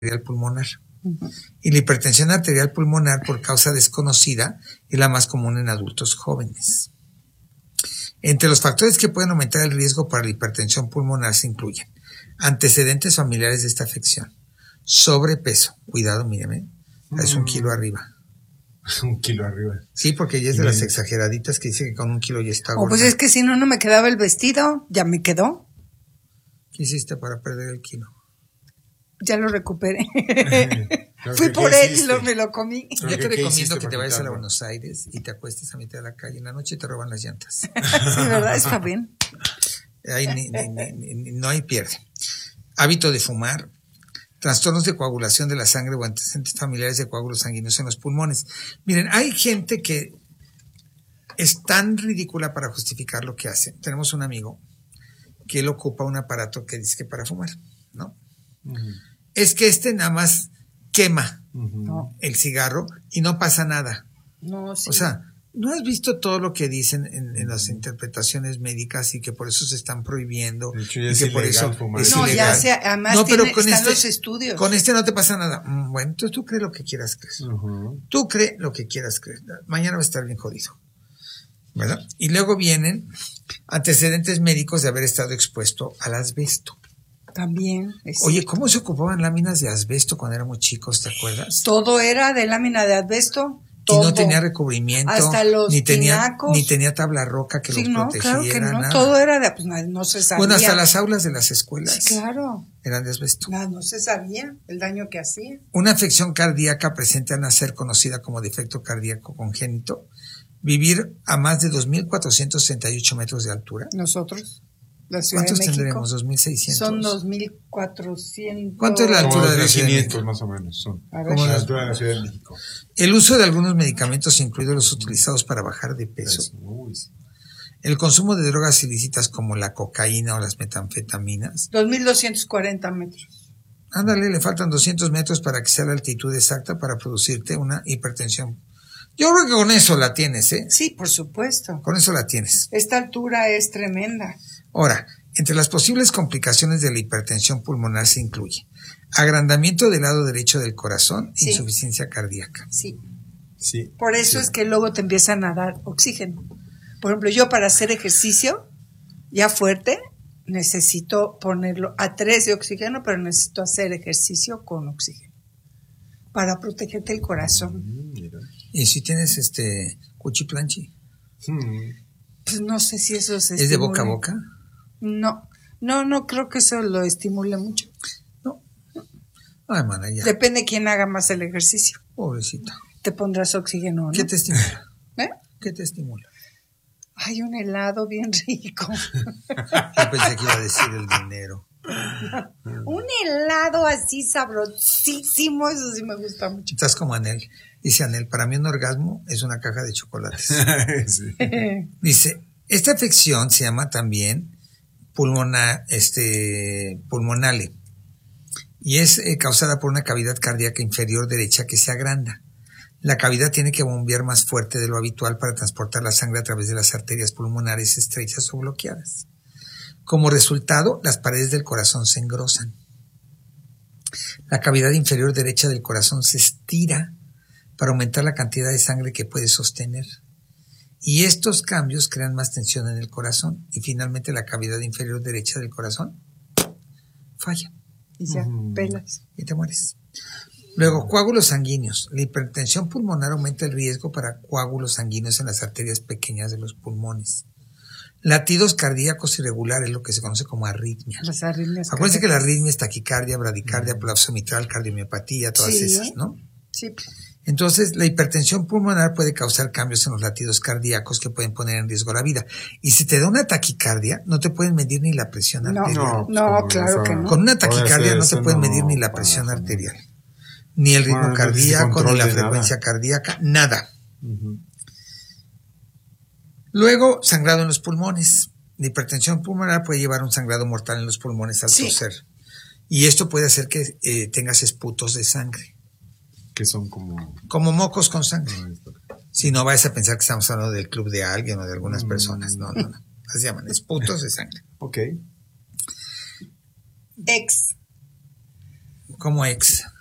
arterial pulmonar. Y la hipertensión arterial pulmonar por causa desconocida es la más común en adultos jóvenes. Entre los factores que pueden aumentar el riesgo para la hipertensión pulmonar se incluyen antecedentes familiares de esta afección, sobrepeso, cuidado, mírame, es 1 kilo arriba. 1 kilo arriba. Sí, porque ella es de las exageraditas que dice que con 1 kilo ya está gorda. Pues es que si no, no me quedaba el vestido, ya me quedó. ¿Qué hiciste para perder el kilo? Ya lo recuperé. Fui por él y me lo comí. Yo te recomiendo que te vayas a Buenos Aires y te acuestes a mitad de la calle. En la noche te roban las llantas. Sí, ¿verdad? Está bien. Ahí no hay pierde. Hábito de fumar, trastornos de coagulación de la sangre o antecedentes familiares de coágulos sanguíneos en los pulmones. Miren, hay gente que es tan ridícula para justificar lo que hace. Tenemos un amigo que él ocupa un aparato que dice que para fumar, ¿no? Es que nada más quema el cigarro y no pasa nada. No, sí. O sea, ¿no has visto todo lo que dicen en las interpretaciones médicas y que por eso se están prohibiendo? De hecho, ya y es que por eso fumar. es No, ilegal. ya sea, además No, pero están los estudios. Con no te pasa nada. Bueno, entonces tú crees lo que quieras creer. Tú crees lo que quieras creer. Mañana va a estar bien jodido, ¿verdad? Y luego vienen antecedentes médicos de haber estado expuesto al asbesto. También. Oye, ¿cómo se ocupaban láminas de asbesto cuando éramos chicos? ¿Te acuerdas? Todo era de lámina de asbesto. Todo. Y no tenía recubrimiento. Hasta los ni tenía tabla roca que sí, los protegiera. Claro que no. Nada. Todo era de, pues no se sabía. Bueno, hasta las aulas de las escuelas. Sí, claro. Eran de asbesto. No se sabía el daño que hacía. Una afección cardíaca presente al nacer, conocida como defecto cardíaco congénito. Vivir a más de 2.468 metros de altura. Nosotros. La Ciudad ¿Cuántos de México, tendremos? 2.600. Son 2.400. ¿Cuánto es la altura de la Ciudad de 500 México? más o menos son. ¿Cómo La altura de la Ciudad de México. El uso de algunos medicamentos, incluidos los utilizados para bajar de peso. El consumo de drogas ilícitas como la cocaína o las metanfetaminas. 2.240 metros. Ándale, le faltan 200 metros para que sea la altitud exacta para producirte una hipertensión. Yo creo que con eso la tienes, ¿eh? Sí, por supuesto. Con eso la tienes. Esta altura es tremenda. Ahora, entre las posibles complicaciones de la hipertensión pulmonar se incluye agrandamiento del lado derecho del corazón e insuficiencia cardíaca. Sí. Por eso es que luego te empiezan a dar oxígeno. Por ejemplo, yo para hacer ejercicio ya fuerte necesito ponerlo a 3 de oxígeno, pero necesito hacer ejercicio con oxígeno para protegerte el corazón. ¿Y si tienes cuchiplanchi? Pues no sé si eso se ¿Es de boca a boca? No, creo que eso lo estimule mucho. No. Ay, mana, ya. Depende quién haga más el ejercicio. Pobrecita. Te pondrás oxígeno, ¿no? ¿Qué te estimula? ¿Qué te estimula? Hay un helado bien rico. Yo pensé que iba a decir el dinero. Un helado así sabrosísimo, eso sí me gusta mucho. Estás como Anel. Dice Anel, para mí un orgasmo es una caja de chocolates. Sí. Dice, esta afección se llama también pulmonale y es causada por una cavidad cardíaca inferior derecha que se agranda. La cavidad tiene que bombear más fuerte de lo habitual para transportar la sangre a través de las arterias pulmonares estrechas o bloqueadas. Como resultado, las paredes del corazón se engrosan. La cavidad inferior derecha del corazón se estira para aumentar la cantidad de sangre que puede sostener. Y estos cambios crean más tensión en el corazón y finalmente la cavidad inferior derecha del corazón falla. Y ya, pelas. Y te mueres. Luego, coágulos sanguíneos. La hipertensión pulmonar aumenta el riesgo para coágulos sanguíneos en las arterias pequeñas de los pulmones. Latidos cardíacos irregulares, lo que se conoce como arritmias. Las arritmias. Acuérdense que la arritmia es taquicardia, bradicardia, prolapso mitral, cardiomiopatía, todas esas, ¿no? Sí. Entonces, la hipertensión pulmonar puede causar cambios en los latidos cardíacos que pueden poner en riesgo la vida. Y si te da una taquicardia, no te pueden medir ni la presión arterial. No, claro que no. Con una taquicardia no te pueden medir ni la presión arterial, ni el ritmo cardíaco, ni la frecuencia cardíaca, nada. Luego, sangrado en los pulmones. La hipertensión pulmonar puede llevar un sangrado mortal en los pulmones al toser. Y esto puede hacer que tengas esputos de sangre. Que son como mocos con sangre. Si no vayas a pensar que estamos hablando del club de alguien o de algunas personas. No. Se llaman esputos de sangre. Ok. como ex.